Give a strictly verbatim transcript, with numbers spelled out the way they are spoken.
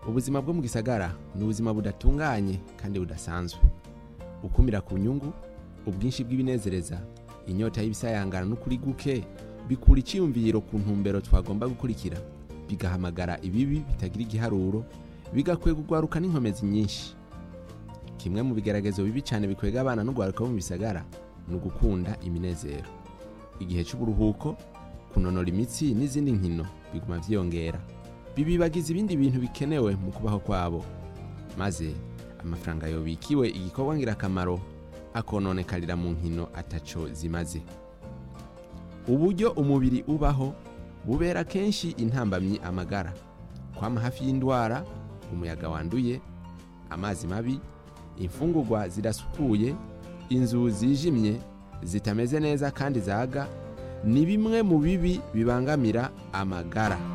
ubuzima bwo mu gisagara ni ubuzima budatunganye kandi budasanzwe. Ukumira ku nyungu, ubwinshi bw'ibinezereza, inyota y'ibisayangana n'ukuri guke bikura iciyumviro ku ntumbero twagomba gukurikira, bigahamagara ibibi bitagira igiharuro, bigakwega urwaruka n'inkomezi nyinshi. Kimwe mu bigeragezo bibi cyane bikwega abana n'urwaruka bo mu bisagara ni ugukunda iminezero. Igihe cy'uburuhuko, kunonora imitsi n'izindi nkino biguma vyiyongera, bibibagiza ibindi bintu bikenewe mu kubaho kwabo, maze amafaranga yobikiwe igikorwa ngirakamaro akononekarira mu nkino ataco zimaze. Uburyo umubiri ubaho bubera kenshi intambamyi amagara, kwama hafi y'indwara, umuyaga wanduye, amazi mabi, imfungurwa zidasukuye, inzu zijimye zitameze neza kandi zaga, ni bimwe mu bibi bibangamira amagara.